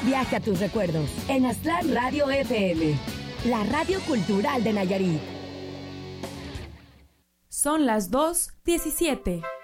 viaje a tus recuerdos en Aztlán Radio FM, la radio cultural de Nayarit. Son las 2:17.